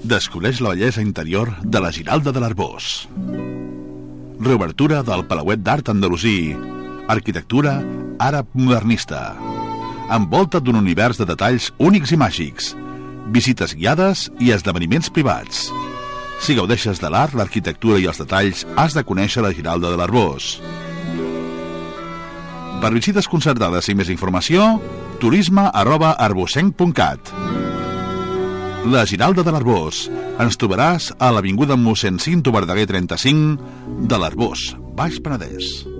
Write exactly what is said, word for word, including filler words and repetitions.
Descobreix la bellesa interior de la Giralda de l'Arboç. Reobertura del Palauet d'Art Andalusí. Arquitectura àrab modernista. Envolta't d'un univers de detalls únics i màgics. Visites guiades i esdeveniments privats. Si gaudeixes de l'art, l'arquitectura i els detalls, has de conèixer la Giralda de l'Arboç. Per visites concertades i més informació, turisme arroba arbocenc punt cat. La Giralda de l'Arboç. Ens trobaràs a l'avinguda mossèn Cinto Verdaguer trenta-cinc de l'Arboç, Baix Penedès.